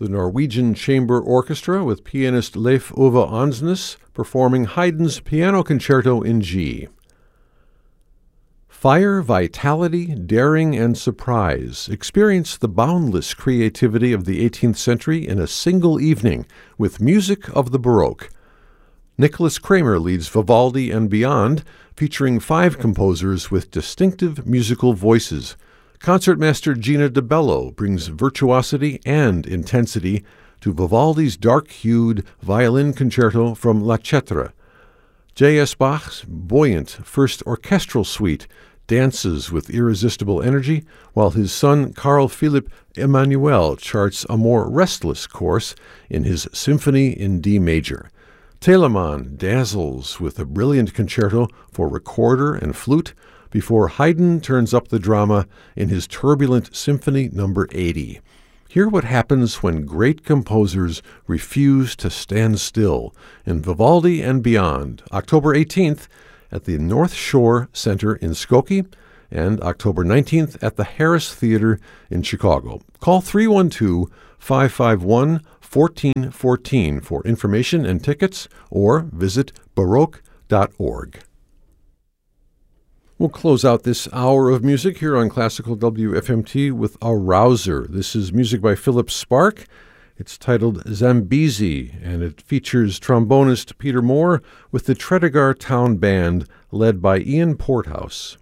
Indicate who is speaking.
Speaker 1: the Norwegian Chamber Orchestra with pianist Leif Ove Ansnes performing Haydn's Piano Concerto in G. Fire, vitality, daring, and surprise. Experience the boundless creativity of the 18th century in a single evening with music of the Baroque. Nicholas Kramer leads Vivaldi and Beyond, featuring 5 composers with distinctive musical voices. Concertmaster Gina De Bello brings virtuosity and intensity to Vivaldi's dark-hued violin concerto from La Cetra. J.S. Bach's buoyant first orchestral suite dances with irresistible energy, while his son Carl Philipp Emanuel charts a more restless course in his Symphony in D major. Telemann dazzles with a brilliant concerto for recorder and flute before Haydn turns up the drama in his turbulent Symphony No. 80. Hear what happens when great composers refuse to stand still in Vivaldi and Beyond, October 18th at the North Shore Center in Skokie and October 19th at the Harris Theater in Chicago. Call 312-551-1414 for information and tickets or visit baroque.org. We'll close out this hour of music here on Classical WFMT with a rouser. This is music by Philip Spark. It's titled Zambezi, and it features trombonist Peter Moore with the Tredegar Town Band led by Ian Porthouse.